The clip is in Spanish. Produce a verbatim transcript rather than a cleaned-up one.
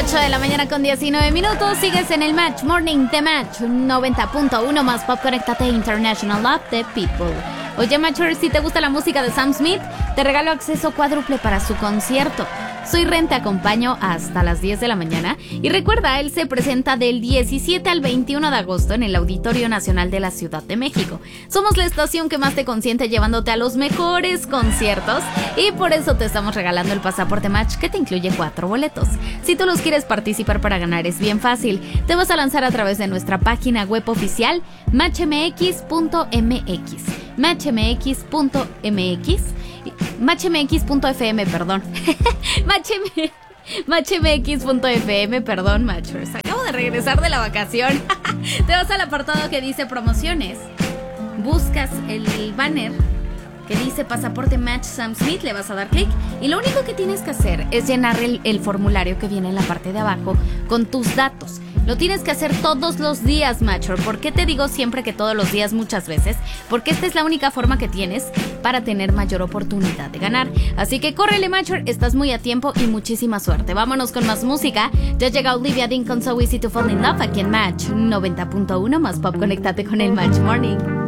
ocho de la mañana con diecinueve minutos. Sigues en el Match Morning de Match noventa punto uno más Pop. Conéctate International Love de People. Oye, Matcher, si te gusta la música de Sam Smith, te regalo acceso cuádruple para su concierto. Soy Ren, te acompaño hasta las diez de la mañana. Y recuerda, él se presenta del diecisiete al veintiuno de agosto en el Auditorio Nacional de la Ciudad de México. Somos la estación que más te consiente llevándote a los mejores conciertos. Y por eso te estamos regalando el pasaporte Match, que te incluye cuatro boletos. Si tú los quieres participar para ganar, es bien fácil. Te vas a lanzar a través de nuestra página web oficial, match m x punto m x. match m x punto m x match m x punto f m, perdón. match m x punto f m, perdón, Matchers. Acabo de regresar de la vacación. Te vas al apartado que dice promociones. Buscas el banner que dice pasaporte Match Sam Smith, le vas a dar clic y lo único que tienes que hacer es llenar el, el formulario que viene en la parte de abajo con tus datos. Lo tienes que hacer todos los días, Matcher. ¿Por qué te digo siempre que todos los días, muchas veces? Porque esta es la única forma que tienes para tener mayor oportunidad de ganar. Así que córrele, Matcher, estás muy a tiempo y muchísima suerte. Vámonos con más música. Ya llega Olivia Dean con So Easy to Fall in Love aquí en Match noventa punto uno más Pop. Conéctate con el Match Morning.